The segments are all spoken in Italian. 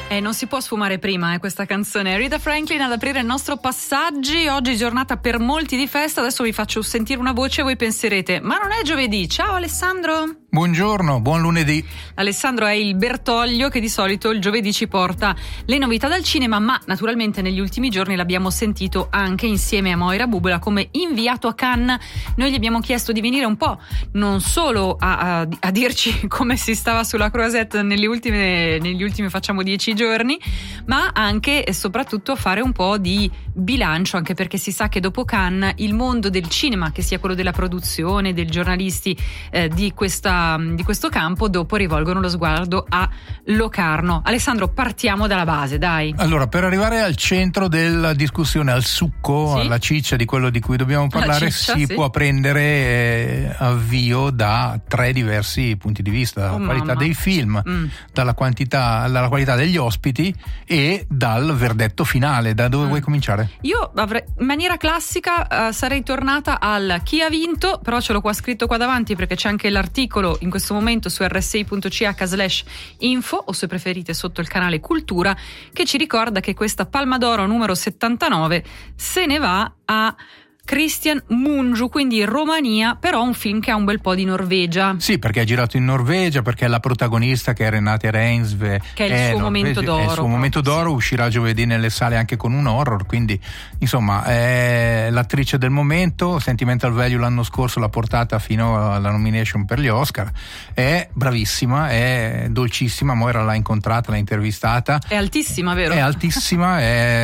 Non si può sfumare prima questa canzone. Rita Franklin ad aprire il nostro Passaggi. Oggi giornata per molti di festa. Adesso vi faccio sentire una voce e voi penserete: ma non è giovedì? Ciao Alessandro. Buongiorno, buon lunedì. Alessandro è il Bertoglio che di solito il giovedì ci porta le novità dal cinema, ma naturalmente negli ultimi giorni l'abbiamo sentito anche insieme a Moira Bubola come inviato a Cannes. Noi gli abbiamo chiesto di venire un po' non solo a dirci come si stava sulla Croisette negli ultimi facciamo 10 giorni, ma anche e soprattutto fare un po' di bilancio, anche perché si sa che dopo Cannes il mondo del cinema, che sia quello della produzione, dei giornalisti di questo campo, dopo rivolgono lo sguardo a Locarno. Alessandro, partiamo dalla base, dai. Allora, per arrivare al centro della discussione, al succo, sì, alla ciccia di quello di cui dobbiamo parlare, può prendere avvio da 3 diversi punti di vista: dalla qualità dei film, dalla qualità degli ospiti e dal verdetto finale. Da dove vuoi cominciare? Io in maniera classica sarei tornata al chi ha vinto, però ce l'ho qua scritto qua davanti perché c'è anche l'articolo in questo momento su rsi.ch/info, o se preferite sotto il canale Cultura, che ci ricorda che questa Palma d'Oro numero 79 se ne va a Christian Mungiu, quindi Romania, però un film che ha un bel po' di Norvegia. Sì, perché è girato in Norvegia, perché la protagonista, che è Renate Reinsve, che è il suo momento d'oro. È il suo momento d'oro, sì. Uscirà giovedì nelle sale anche con un horror, quindi insomma è l'attrice del momento. Sentimental Value l'anno scorso l'ha portata fino alla nomination per gli Oscar. È bravissima, è dolcissima. Moira l'ha incontrata, l'ha intervistata. È altissima, vero? È altissima,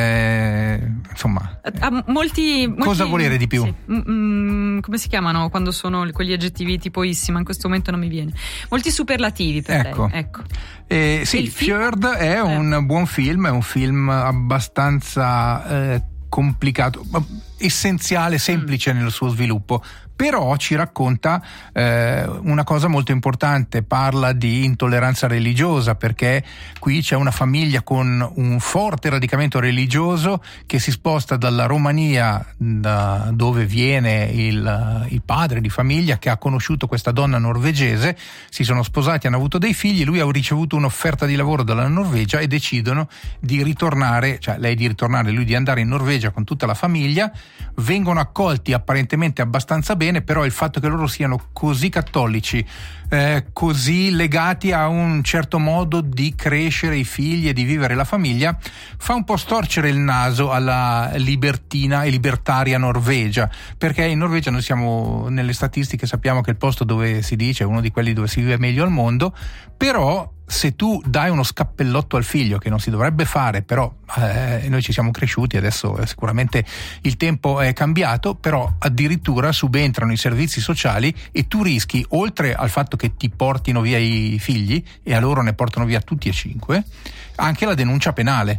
insomma. Ha molti cosa volere di più? Sì. Come si chiamano quando sono quegli aggettivi tipoissima? In questo momento non mi viene. Molti superlativi per lei. Ecco. Sì, Fjord è un buon film, è un film abbastanza complicato, essenziale, semplice nel suo sviluppo, però ci racconta una cosa molto importante. Parla di intolleranza religiosa, perché qui c'è una famiglia con un forte radicamento religioso che si sposta dalla Romania, da dove viene il padre di famiglia, che ha conosciuto questa donna norvegese. Si sono sposati, hanno avuto dei figli, lui ha ricevuto un'offerta di lavoro dalla Norvegia e decidono di ritornare, cioè lei di ritornare, lui di andare in Norvegia con tutta la famiglia. Vengono accolti apparentemente abbastanza bene, però il fatto che loro siano così cattolici, così legati a un certo modo di crescere i figli e di vivere la famiglia, fa un po' storcere il naso alla libertina e libertaria Norvegia, perché in Norvegia noi siamo, nelle statistiche sappiamo che il posto dove si dice è uno di quelli dove si vive meglio al mondo, però se tu dai uno scappellotto al figlio, che non si dovrebbe fare, però noi ci siamo cresciuti, adesso sicuramente il tempo è cambiato, però addirittura subentrano i servizi sociali e tu rischi, oltre al fatto che ti portino via i figli, e a loro ne portano via tutti e 5, anche la denuncia penale.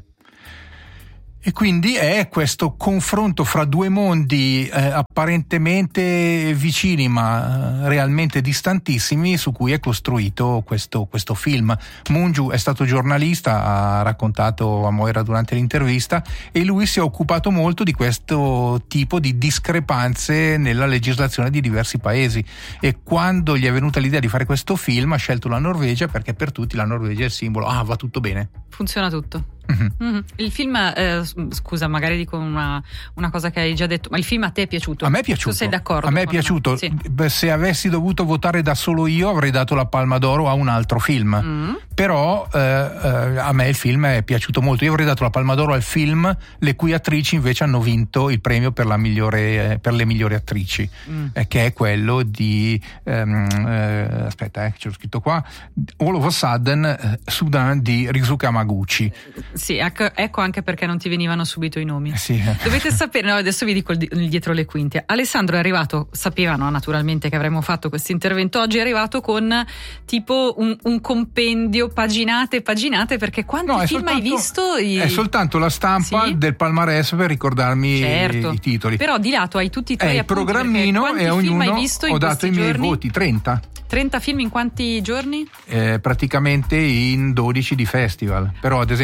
E quindi è questo confronto fra 2 mondi apparentemente vicini ma realmente distantissimi, su cui è costruito questo film. Mungiu è stato giornalista, ha raccontato a Moira durante l'intervista, e lui si è occupato molto di questo tipo di discrepanze nella legislazione di diversi paesi, e quando gli è venuta l'idea di fare questo film ha scelto la Norvegia, perché per tutti la Norvegia è il simbolo, va tutto bene, funziona tutto. Il film, scusa, magari dico una cosa che hai già detto, ma il film a te è piaciuto? A me è piaciuto. Tu sei d'accordo? A me è piaciuto. Sì. Se avessi dovuto votare da solo io, avrei dato la Palma d'Oro a un altro film. Però a me il film è piaciuto molto. Io avrei dato la Palma d'Oro al film le cui attrici invece hanno vinto il premio per le migliori attrici, che è quello di aspetta, ce l'ho scritto qua, All of a Sudden, Sudan di Rizuka Hamaguchi. Sì, ecco anche perché non ti venivano subito i nomi. Sì. Dovete sapere, adesso vi dico il dietro le quinte. Alessandro è arrivato, sapevano naturalmente che avremmo fatto questo intervento oggi, è arrivato con tipo un compendio, paginate, perché quanti film hai visto? È soltanto la stampa del palmarès per ricordarmi i titoli. Però di lato hai tutti i tuoi appunti, il programmino, e ognuno hai visto ho dato i miei voti, 30 film in quanti giorni? Praticamente in 12 di festival. Però ad esempio il primo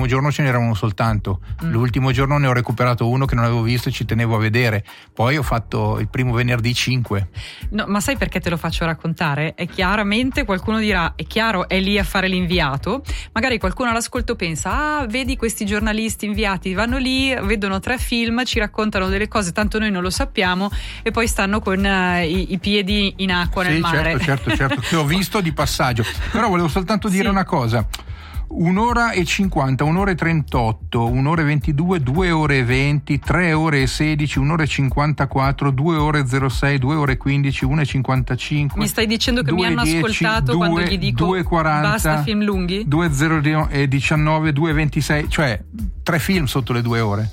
giorno ce n'era uno soltanto, l'ultimo giorno ne ho recuperato uno che non avevo visto e ci tenevo a vedere, poi ho fatto il primo venerdì 5. No, ma sai perché te lo faccio raccontare? È chiaramente, qualcuno dirà, è chiaro, è lì a fare l'inviato, magari qualcuno all'ascolto pensa, vedi questi giornalisti inviati, vanno lì, vedono 3 film, ci raccontano delle cose, tanto noi non lo sappiamo, e poi stanno con i piedi in acqua nel mare. Certo, che ho visto di passaggio, però volevo soltanto dire una cosa: 1 ora e 50, 1 ora e 38, 1 ora e 22, 2 ore e 20, 3 ore e 16, 1 ora e 54, 2 ore e 06, 2 ore e 15, 1 e 55. Mi stai dicendo che mi hanno 10, ascoltato 2, quando gli dico 2, 40, basta film lunghi? 2 0 e 19, 2 e 26, cioè 3 film sotto le 2 ore.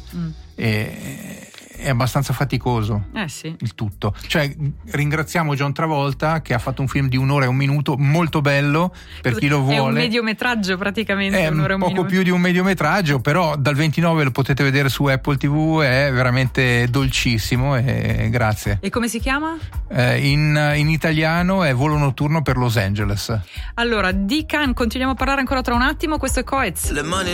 È abbastanza faticoso sì. il tutto. Cioè, ringraziamo John Travolta che ha fatto un film di 1 ora e 1 minuto molto bello per chi lo vuole. È un mediometraggio praticamente. È 1 ora e 1 poco minuto. più di un mediometraggio, però dal 29 lo potete vedere su Apple TV, è veramente dolcissimo e grazie. E come si chiama? In italiano è Volo notturno per Los Angeles. Allora, di Cannes continuiamo a parlare ancora tra un attimo, questo è Coez. Le mani